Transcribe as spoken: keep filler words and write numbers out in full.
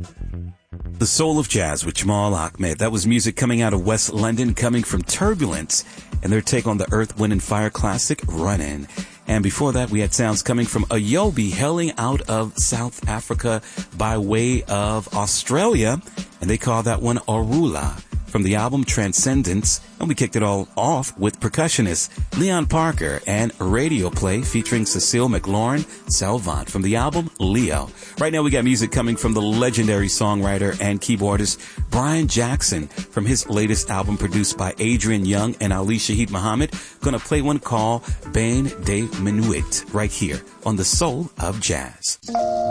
The Soul of Jazz with Jamal Ahmed. That was music coming out of West London, coming from Turbulence, and their take on the Earth, Wind and Fire classic, Runnin'. And before that, we had sounds coming from Ayobi, hailing out of South Africa by way of Australia, and they call that one Arula, from the album Transcendence. And we kicked it all off with percussionist Leon Parker and radio play featuring Cecile McLaurin Salvant from the album Leo. Right now we got music coming from the legendary songwriter and keyboardist Brian Jackson from his latest album produced by Adrian Young and Ali Shaheed Muhammad. Gonna play one called Bain de Minuit right here on The Soul of Jazz.